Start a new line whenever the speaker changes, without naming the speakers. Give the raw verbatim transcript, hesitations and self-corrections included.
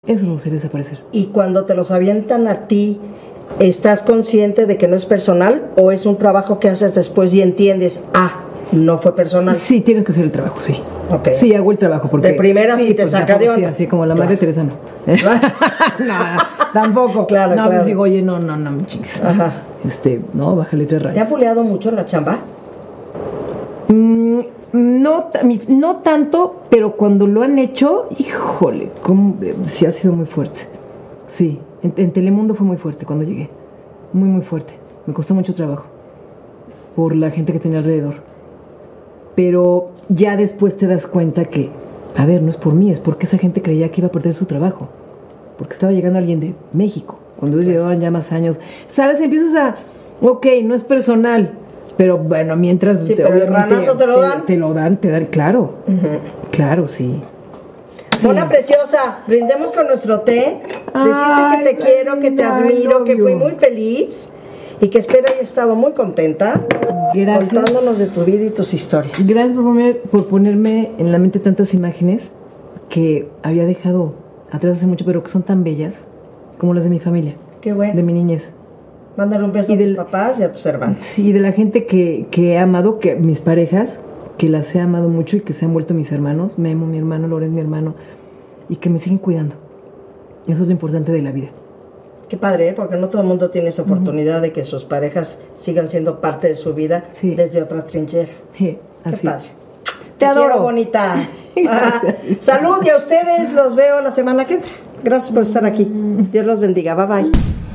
Eso me gustaría desaparecer.
Y cuando te los avientan a ti, ¿estás consciente de que no es personal o es un trabajo que haces después y entiendes, ah, no fue personal?
Sí, tienes que hacer el trabajo, sí.
Okay.
Sí, hago el trabajo. Porque,
de primera sí, te
pues,
saca de onda.
Sí, así como la madre
claro.
Teresa, no. no, tampoco.
Claro,
no,
claro.
pues digo, oye, no, no, no, me chingues.
Ajá.
Este, no, bájale tres rayas.
¿Te ha buleado mucho en la chamba?
Mm, no, no tanto, pero cuando lo han hecho, híjole, cómo, sí ha sido muy fuerte. Sí, en, en Telemundo fue muy fuerte cuando llegué. Muy, muy fuerte. Me costó mucho trabajo por la gente que tenía alrededor. Pero ya después te das cuenta que, a ver, no es por mí, es porque esa gente creía que iba a perder su trabajo. Porque estaba llegando alguien de México, cuando ellos llevaban ya más años. ¿Sabes? Empiezas a, ok, no es personal, pero bueno, mientras...
Sí,
te,
pero el ranazo te lo dan.
Te, te lo dan, te dan, claro. Uh-huh. Claro, sí.
Sí. Mona preciosa, brindemos con nuestro té. Decirte que te quiero, que te admiro, que fui muy feliz y que espero haya estado muy contenta. Gracias. Contándonos de tu vida y tus historias.
Gracias por ponerme, por ponerme en la mente tantas imágenes que había dejado atrás hace mucho, pero que son tan bellas como las de mi familia.
Qué bueno.
De mi niñez.
Mándale un beso y a tus papás y a tus hermanos.
Sí, de la gente que, que he amado, que mis parejas, que las he amado mucho y que se han vuelto mis hermanos. Memo, mi hermano, Loren, mi hermano, y que me siguen cuidando. Eso es lo importante de la vida.
Qué padre, ¿eh? Porque no todo el mundo tiene esa oportunidad uh-huh. de que sus parejas sigan siendo parte de su vida sí. desde otra trinchera.
Sí, así.
Qué padre.
Te, Te adoro,
quiero, bonita.
Gracias.
Ah, salud y a ustedes los veo la semana que entra. Gracias por estar aquí. Dios los bendiga. Bye bye.